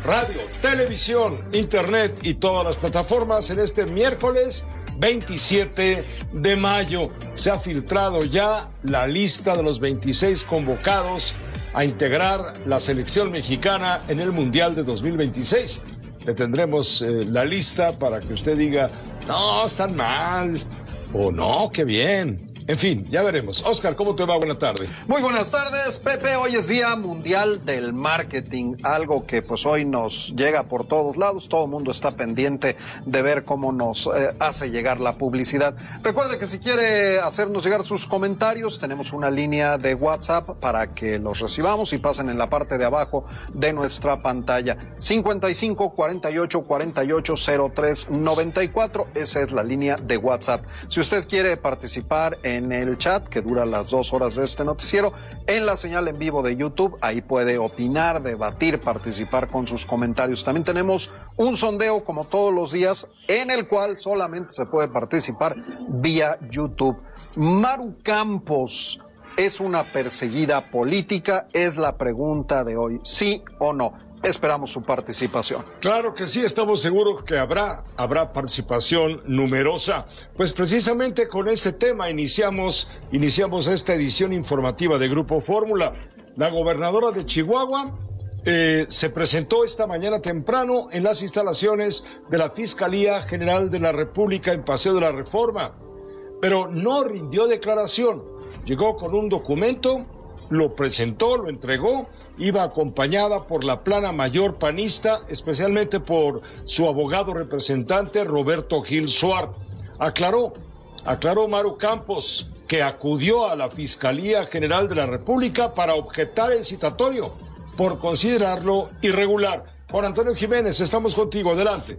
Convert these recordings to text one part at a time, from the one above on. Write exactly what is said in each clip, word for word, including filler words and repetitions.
radio, televisión, internet y todas las plataformas en este miércoles veintisiete de mayo. Se ha filtrado ya la lista de los veintiséis convocados a integrar la selección mexicana en el Mundial de dos mil veintiséis. Le tendremos eh, la lista para que usted diga, no, están mal, o no, qué bien. En fin, ya veremos. Oscar, ¿cómo te va? Buenas tardes. Muy buenas tardes, Pepe. Hoy es Día Mundial del Marketing, algo que pues hoy nos llega por todos lados. Todo el mundo está pendiente de ver cómo nos eh, hace llegar la publicidad. Recuerde que si quiere hacernos llegar sus comentarios, tenemos una línea de WhatsApp para que los recibamos y pasen en la parte de abajo de nuestra pantalla. cincuenta y cinco, cuarenta y ocho, cuarenta y ocho, cero tres, noventa y cuatro. Esa es la línea de WhatsApp. Si usted quiere participar en en el chat, que dura las dos horas de este noticiero, en la señal en vivo de YouTube, ahí puede opinar, debatir, participar con sus comentarios. También tenemos un sondeo, como todos los días, en el cual solamente se puede participar vía YouTube. Maru Campos es una perseguida política, es la pregunta de hoy, ¿sí o no? Esperamos su participación. Claro que sí, estamos seguros que habrá, habrá participación numerosa. Pues precisamente con este tema iniciamos, iniciamos esta edición informativa de Grupo Fórmula. La gobernadora de Chihuahua eh, se presentó esta mañana temprano en las instalaciones de la Fiscalía General de la República en Paseo de la Reforma, pero no rindió declaración. Llegó con un documento, lo presentó, lo entregó, iba acompañada por la plana mayor panista, especialmente por su abogado representante Roberto Gil Suart. Aclaró, aclaró Maru Campos que acudió a la Fiscalía General de la República para objetar el citatorio por considerarlo irregular. Juan Antonio Jiménez, estamos contigo, adelante.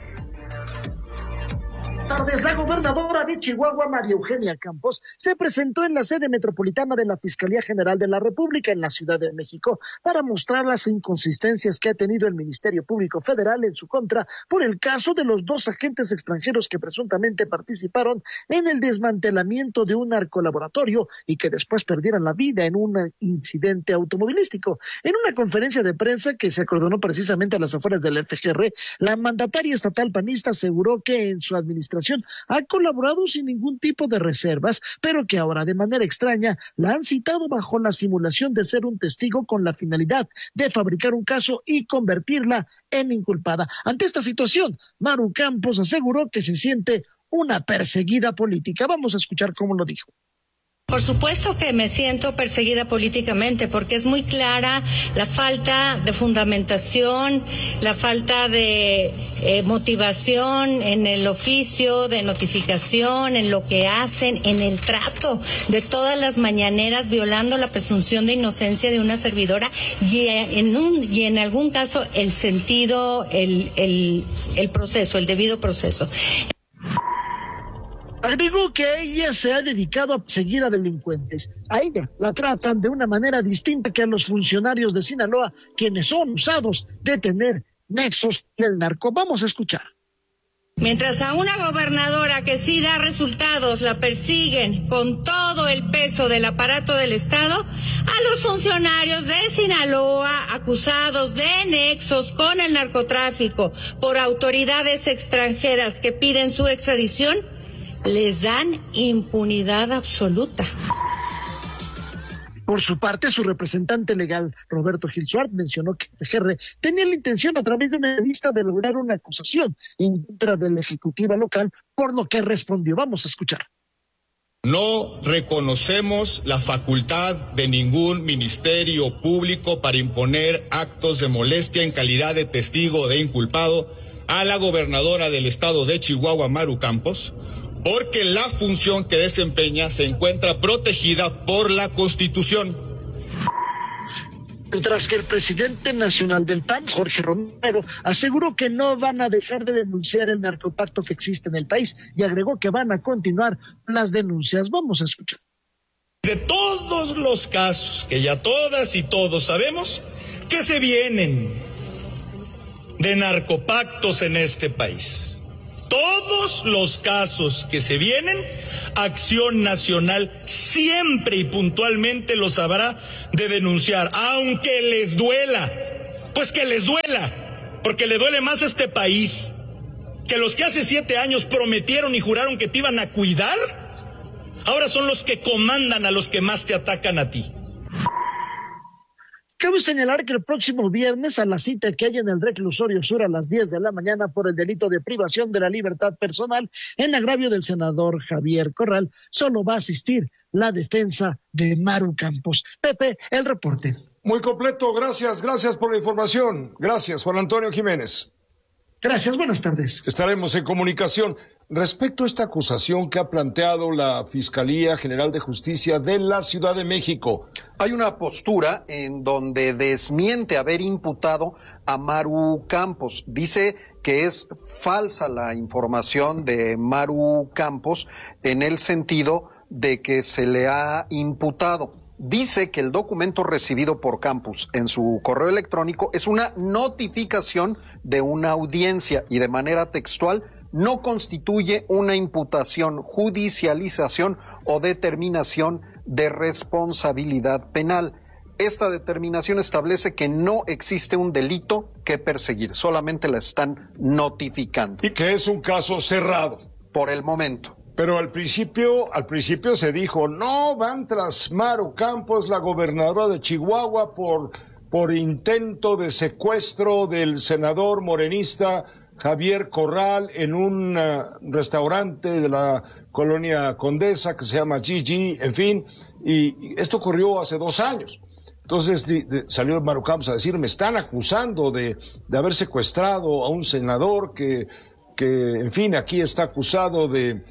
Tardes, la gobernadora de Chihuahua, María Eugenia Campos, se presentó en la sede metropolitana de la Fiscalía General de la República en la Ciudad de México para mostrar las inconsistencias que ha tenido el Ministerio Público Federal en su contra por el caso de los dos agentes extranjeros que presuntamente participaron en el desmantelamiento de un narcolaboratorio y que después perdieron la vida en un incidente automovilístico. En una conferencia de prensa que se acordonó precisamente a las afueras del F G R, la mandataria estatal panista aseguró que en su administración ha colaborado sin ningún tipo de reservas, pero que ahora de manera extraña la han citado bajo la simulación de ser un testigo con la finalidad de fabricar un caso y convertirla en inculpada. Ante esta situación, Maru Campos aseguró que se siente una perseguida política. Vamos a escuchar cómo lo dijo. Por supuesto que me siento perseguida políticamente porque es muy clara la falta de fundamentación, la falta de eh, motivación en el oficio, de notificación, en lo que hacen, en el trato de todas las mañaneras, violando la presunción de inocencia de una servidora y en un y en algún caso el sentido, el el el proceso, el debido proceso. Agregó que ella se ha dedicado a perseguir a delincuentes. A ella la tratan de una manera distinta que a los funcionarios de Sinaloa, quienes son usados de tener nexos del narco. Vamos a escuchar. Mientras a una gobernadora que sí da resultados la persiguen con todo el peso del aparato del Estado, a los funcionarios de Sinaloa acusados de nexos con el narcotráfico por autoridades extranjeras que piden su extradición, les dan impunidad absoluta. Por su parte, su representante legal, Roberto Gil Suart, mencionó que F G R tenía la intención a través de una revista de lograr una acusación en contra de la ejecutiva local, por lo que respondió. Vamos a escuchar. No reconocemos la facultad de ningún ministerio público para imponer actos de molestia en calidad de testigo o de inculpado a la gobernadora del estado de Chihuahua, Maru Campos, porque la función que desempeña se encuentra protegida por la Constitución. Mientras que el presidente nacional del P A N, Jorge Romero, aseguró que no van a dejar de denunciar el narcopacto que existe en el país y agregó que van a continuar las denuncias. Vamos a escuchar. De todos los casos que ya todas y todos sabemos que se vienen de narcopactos en este país, todos los casos que se vienen, Acción Nacional siempre y puntualmente los habrá de denunciar, aunque les duela, pues que les duela, porque le duele más a este país que los que hace siete años prometieron y juraron que te iban a cuidar, ahora son los que comandan a los que más te atacan a ti. Cabe señalar que el próximo viernes, a la cita que hay en el reclusorio sur a las diez de la mañana por el delito de privación de la libertad personal en agravio del senador Javier Corral, solo va a asistir la defensa de Maru Campos. Pepe, el reporte. Muy completo, gracias, gracias por la información. Gracias, Juan Antonio Jiménez. Gracias, buenas tardes. Estaremos en comunicación. Respecto a esta acusación que ha planteado la Fiscalía General de Justicia de la Ciudad de México. Hay una postura en donde desmiente haber imputado a Maru Campos. Dice que es falsa la información de Maru Campos en el sentido de que se le ha imputado. Dice que el documento recibido por Campos en su correo electrónico es una notificación de una audiencia y de manera textual no constituye una imputación, judicialización o determinación de responsabilidad penal. Esta determinación establece que no existe un delito que perseguir, solamente la están notificando. Y que es un caso cerrado. Por el momento. Pero al principio, al principio se dijo, no, van tras Maru Campos, la gobernadora de Chihuahua, por, por intento de secuestro del senador morenista Javier Corral en un uh, restaurante de la colonia Condesa que se llama Gigi, en fin, y, y esto ocurrió hace dos años. Entonces de, de, salió Maru Campos a decir, me están acusando de, de haber secuestrado a un senador que, que, en fin, aquí está acusado de,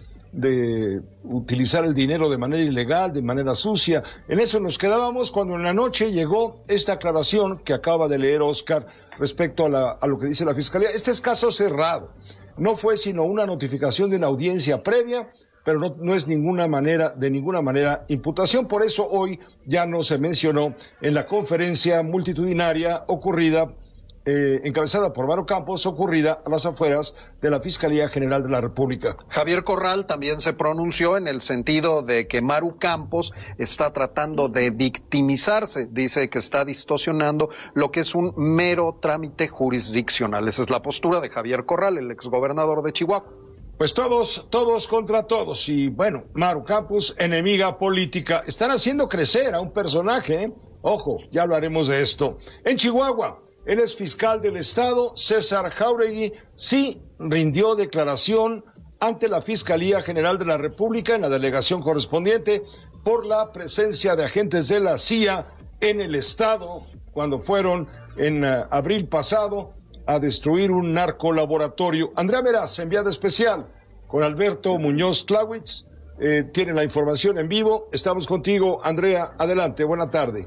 de utilizar el dinero de manera ilegal, de manera sucia. En eso nos quedábamos cuando en la noche llegó esta aclaración que acaba de leer Oscar respecto a, la, a lo que dice la Fiscalía. Este es caso cerrado. No fue sino una notificación de una audiencia previa, pero no, no es ninguna manera, de ninguna manera imputación. Por eso hoy ya no se mencionó en la conferencia multitudinaria ocurrida Eh, encabezada por Maru Campos, ocurrida a las afueras de la Fiscalía General de la República. Javier Corral también se pronunció en el sentido de que Maru Campos está tratando de victimizarse, dice que está distorsionando lo que es un mero trámite jurisdiccional. Esa es la postura de Javier Corral, el exgobernador de Chihuahua. Pues todos, todos contra todos. Y bueno, Maru Campos, enemiga política. Están haciendo crecer a un personaje, ¿eh? Ojo, ya hablaremos de esto. En Chihuahua, el exfiscal del Estado, César Jáuregui, sí rindió declaración ante la Fiscalía General de la República en la delegación correspondiente por la presencia de agentes de la C I A en el Estado cuando fueron en uh, abril pasado a destruir un narcolaboratorio. Andrea Meraz, enviada especial, con Alberto Muñoz Clawitz, eh, tiene la información en vivo. Estamos contigo, Andrea, adelante, buena tarde.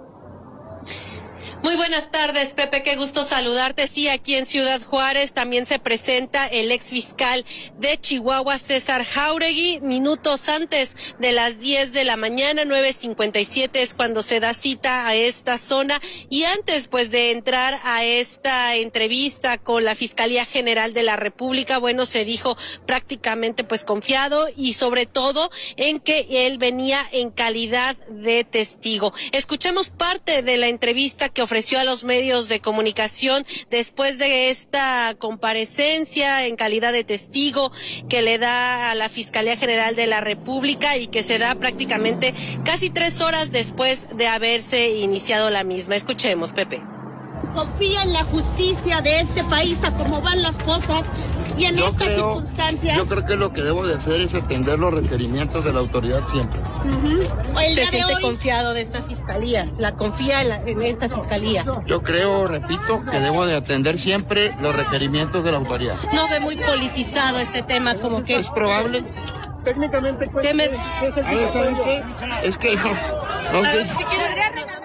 Muy buenas tardes, Pepe, qué gusto saludarte. Sí, aquí en Ciudad Juárez también se presenta el ex fiscal de Chihuahua, César Jáuregui, minutos antes de las diez de la mañana, nueve cincuenta y siete es cuando se da cita a esta zona, y antes pues de entrar a esta entrevista con la Fiscalía General de la República, bueno, se dijo prácticamente pues confiado y sobre todo en que él venía en calidad de testigo. Escuchemos parte de la entrevista que ofreció ofreció a los medios de comunicación después de esta comparecencia en calidad de testigo que le da a la Fiscalía General de la República y que se da prácticamente casi tres horas después de haberse iniciado la misma. Escuchemos, Pepe. Confía en la justicia de este país a cómo van las cosas y en yo estas creo, circunstancias. Yo creo que lo que debo de hacer es atender los requerimientos de la autoridad siempre. Uh-huh. El ¿Se siente hoy... confiado de esta fiscalía? ¿La confía en, la, en esta fiscalía? Yo creo, repito, que debo de atender siempre los requerimientos de la autoridad. ¿No ve muy politizado este tema como que...? Es probable. Técnicamente, ¿Qué me... ¿qué es el ¿Ah, ¿saben qué? Es que no, no sé. Si quiere regalar.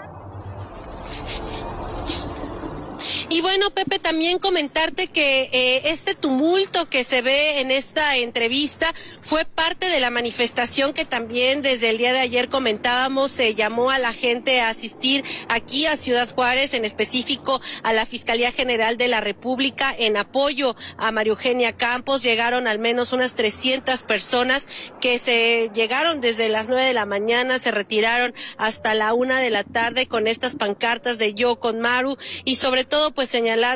Y bueno, Pepe, también comentarte que eh, este tumulto que se ve en esta entrevista fue parte de la manifestación que también desde el día de ayer comentábamos, se llamó a la gente a asistir aquí a Ciudad Juárez, en específico a la Fiscalía General de la República, en apoyo a María Eugenia Campos. Llegaron al menos unas trescientas personas que se llegaron desde las nueve de la mañana, se retiraron hasta la una de la tarde con estas pancartas de Yo con Maru y sobre todo pues señalando